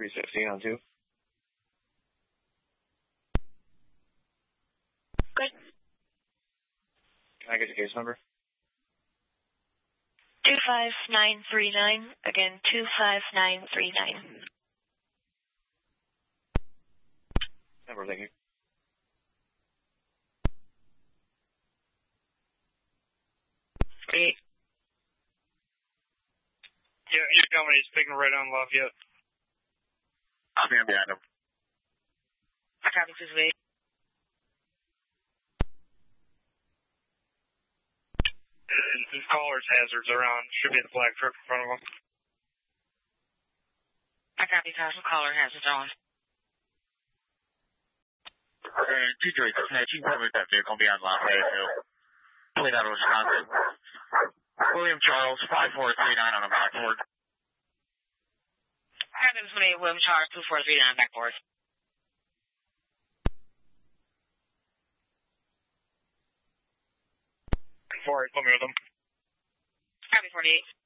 315 on 2. Good. Can I get the case number? 25939. Again, 25939. Number, thank you. Great. Yeah, your company's picking right on Lafayette. I'll be behind him. I copy 228. This caller's hazards around. Should be the flag truck in front of him. I copy Castle caller has it on. Detroit, you can cover that vehicle beyond Lafayette, too. Played out of Wisconsin. William Charles, 5439 on a backboard. Cabin 28, William Charles, 2439 backboard. Put me with him. Copy 48.